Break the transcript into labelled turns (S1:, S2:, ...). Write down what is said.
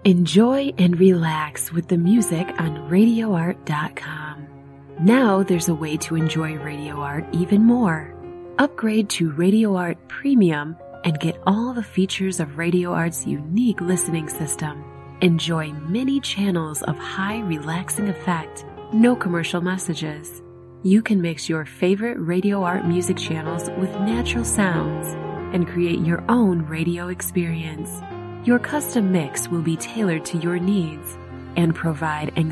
S1: Enjoy and relax with the music on RadioArt.com. Now there's a way to enjoy Radio Art even more. Upgrade to Radio Art Premium and get all the features of Radio Art's unique listening system. Enjoy many channels of high relaxing effect, no commercial messages. You can mix your favorite Radio Art music channels with natural sounds and create your own radio experience. Your custom mix will be tailored to your needs and provide